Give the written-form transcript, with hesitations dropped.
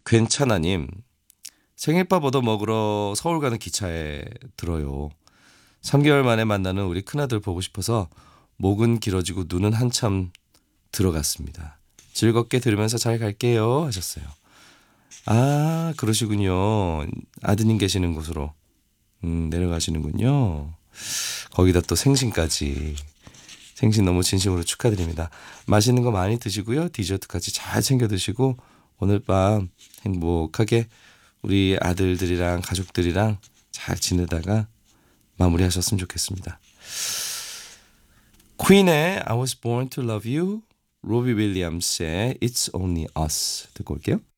괜찮아님, 생일밥 얻어 먹으러 서울 가는 기차에 들어요. 3개월 만에 만나는 우리 큰아들 보고 싶어서 목은 길어지고 눈은 한참 들어갔습니다. 즐겁게 들으면서 잘 갈게요 하셨어요. 아, 그러시군요. 아드님 계시는 곳으로 내려가시는군요. 거기다 또 생신까지. 생신 너무 진심으로 축하드립니다. 맛있는 거 많이 드시고요. 디저트까지 잘 챙겨 드시고 오늘 밤 행복하게 우리 아들들이랑 가족들이랑 잘 지내다가 마무리하셨으면 좋겠습니다. 퀸의 I was born to love you, 로비 윌리엄스의 It's only us 듣고 올게요.